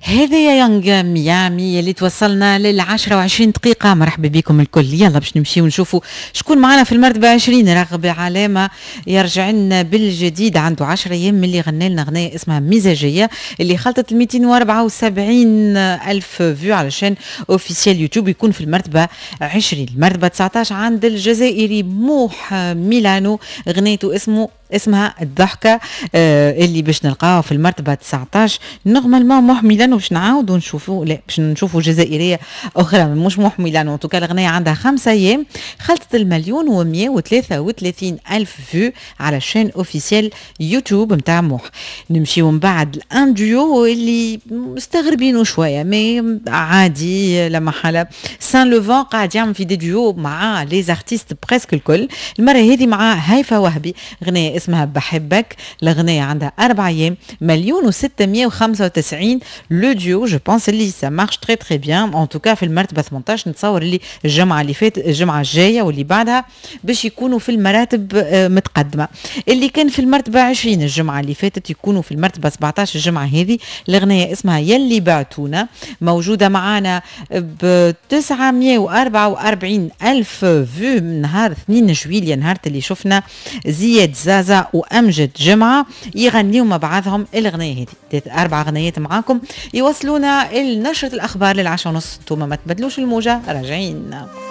هذا يا يونغ ميامي اللي توصلنا لل10 و20 دقيقة. مرحبا بكم الكل. يلا باش نمشي ونشوفوا شكون معنا في المرتبة 20. راغب علامة يرجع لنا بالجديد، عنده 10 أيام من اللي غنى لنا غنية اسمها مزاجية اللي خلطت 274 ألف فيو على شان اوفيسيال يوتيوب، يكون في المرتبة 20. المرتبة 19 عند الجزائري موح ميلانو، غنيته اسمها الضحكة اللي باش نلقاها في المرتبة 19. نورمالمون موح ميلانو باش نعاودوا نشوفوا، لا باش نشوفوا جزائرية أخرى مش موح ميلانو. توكا الغنية عندها 5 أيام خلطت 1,133 ألف فيو على شين اوفيسيال يوتيوب متاع موح. نمشيو من بعد الان ديو اللي مستغربينه شوية مي عادي لا محالة. سان لوفان قاعد يعمل في دي ديو مع لي زارتيست بريسك الكل. المرة هذه مع هيفا وهبي، غنية اسمها بحبك. الغنية عندها 4 أيام 1,695 لو ديو. جو بونس اللي سا مارش تري تري بيان. ان توكا في المرتبة 18 نتصور اللي الجمعة اللي فاتت الجمعة الجاية واللي بعدها باش يكونوا في المراتب متقدمة. اللي كان في المرتبة 20 الجمعة اللي فاتت يكونوا في المرتبة 17 الجمعة هذه. الغنية اسمها يلي بعتونا، موجودة معانا ب 944 ألف فيو من نهار 2 جويلية، نهار اللي شفنا زياد زازا وأمجد جمعة يغنيوا مع بعضهم الغنية هذه. 4 غنيات معاكم يوصلونا لنشرة الأخبار لل10:30. انتوما ما تبدلوش الموجة، راجعين.